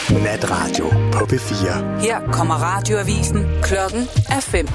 Natradio på P4. Her kommer radioavisen. Klokken er 5.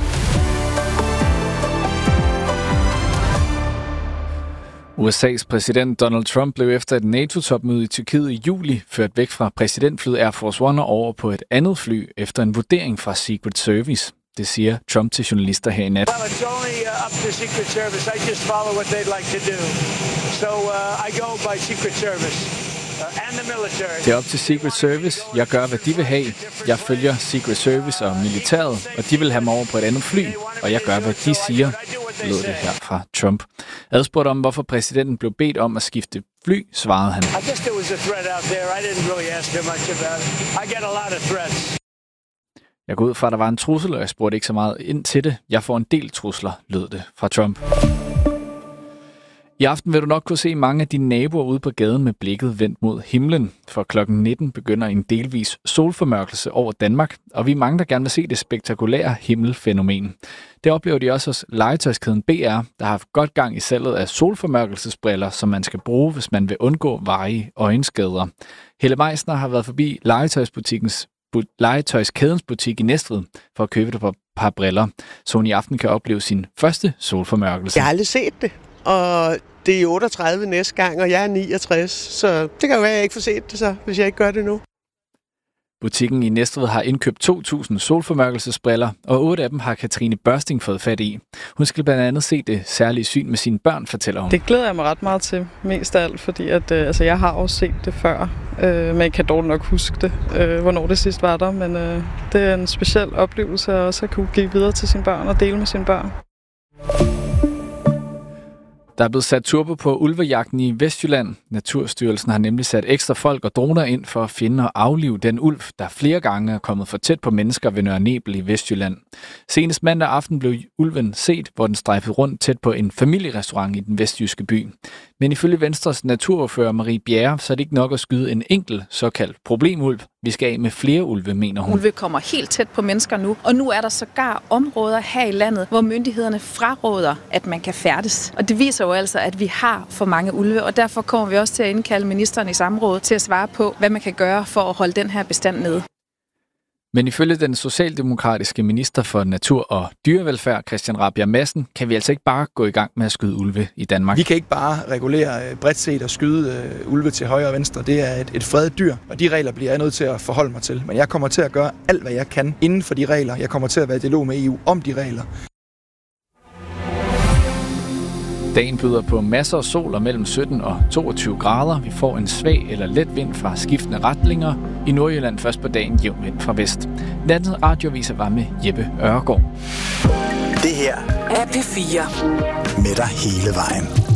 USA's præsident Donald Trump blev efter et NATO-topmøde i Tyrkiet i juli ført væk fra præsidentflyet Air Force One og over på et andet fly efter en vurdering fra Secret Service. Det siger Trump til journalister her i nat. Well, it's only up to Secret Service. I just follow what they'd like to do. So I go by Secret Service and the military. Det er op til Secret Service. Jeg gør, hvad de vil have. Jeg følger Secret Service og militæret, og de vil have mig over på et andet fly, og jeg gør, hvad de siger, lød det her fra Trump. Adspurgt om, hvorfor præsidenten blev bedt om at skifte fly, svarede han. I guess there was a threat out there. I didn't really ask him much about it. I get a lot of threats. Jeg går ud fra, at der var en trussel, og jeg spurgte ikke så meget ind til det. Jeg får en del trusler, lød det fra Trump. I aften vil du nok kunne se mange af dine naboer ude på gaden med blikket vendt mod himlen. For klokken 19 begynder en delvis solformørkelse over Danmark, og vi er mange, der gerne vil se det spektakulære himmelfænomen. Det oplever de også hos legetøjskæden BR, der har haft godt gang i salget af solformørkelsesbriller, som man skal bruge, hvis man vil undgå varige øjenskader. Helle Meisner har været forbi legetøjskædens butik i Næstved for at købe et par briller, så hun i aften kan opleve sin første solformørkelse. Jeg har aldrig set det, og det er 38 næste gang, og jeg er 69, så det kan jo være, at jeg ikke får set det så, hvis jeg ikke gør det nu. Butikken i Næstved har indkøbt 2.000 solformørkelsesbriller, og 8 af dem har Katrine Børsting fået fat i. Hun skal blandt andet se det særlige syn med sine børn, fortæller hun. Det glæder jeg mig ret meget til, mest af alt, fordi at, jeg har også set det før, men jeg kan dårligt nok huske det, hvornår det sidst var der. Men det er en speciel oplevelse at også kunne give videre til sine børn og dele med sine børn. Der er blevet sat turbo på ulvejagten i Vestjylland. Naturstyrelsen har nemlig sat ekstra folk og droner ind for at finde og aflive den ulv, der flere gange er kommet for tæt på mennesker ved Nørre Nebel i Vestjylland. Senest mandag aften blev ulven set, hvor den strejfede rundt tæt på en familierestaurant i den vestjyske by. Men ifølge Venstres naturordfører Marie Bjerre, så er det ikke nok at skyde en enkelt såkaldt problemulv. Vi skal af med flere ulve, mener hun. Ulve kommer helt tæt på mennesker nu, og nu er der sågar områder her i landet, hvor myndighederne fraråder, at man kan færdes. Og det viser jo altså, at vi har for mange ulve, og derfor kommer vi også til at indkalde ministeren i samråd til at svare på, hvad man kan gøre for at holde den her bestand nede. Men ifølge den socialdemokratiske minister for natur og dyrevelfærd, Christian Rabjerg Madsen, kan vi altså ikke bare gå i gang med at skyde ulve i Danmark. Vi kan ikke bare regulere bredt set og skyde ulve til højre og venstre. Det er et fredet dyr, og de regler bliver jeg nødt til at forholde mig til. Men jeg kommer til at gøre alt, hvad jeg kan inden for de regler. Jeg kommer til at være i dialog med EU om de regler. Dagen byder på masser af sol og mellem 17 og 22 grader. Vi får en svag eller let vind fra skiftende retninger. I Nordjylland først på dagen jævn vind fra vest. Nattens radioaviser var med Jeppe Øregård. Det her er P4. med dig hele vejen.